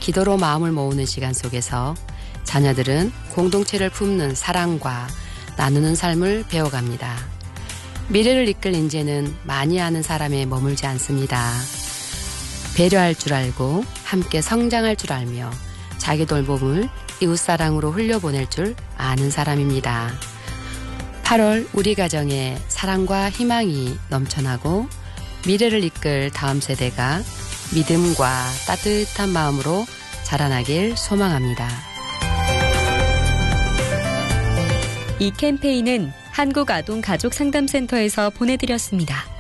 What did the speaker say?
기도로 마음을 모으는 시간 속에서 자녀들은 공동체를 품는 사랑과 나누는 삶을 배워갑니다. 미래를 이끌 인재는 많이 아는 사람에 머물지 않습니다. 배려할 줄 알고 함께 성장할 줄 알며 자기 돌봄을 이웃사랑으로 흘려보낼 줄 아는 사람입니다. 8월 우리 가정에 사랑과 희망이 넘쳐나고 미래를 이끌 다음 세대가 믿음과 따뜻한 마음으로 자라나길 소망합니다. 이 캠페인은 한국아동가족상담센터에서 보내드렸습니다.